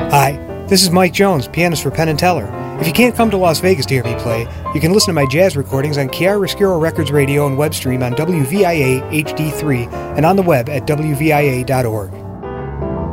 Hi, this is Mike Jones, pianist for Penn and Teller. If you can't come to Las Vegas to hear me play, you can listen to my jazz recordings on Chiaroscuro Records Radio and web stream on WVIA HD3 and on the web at WVIA.org.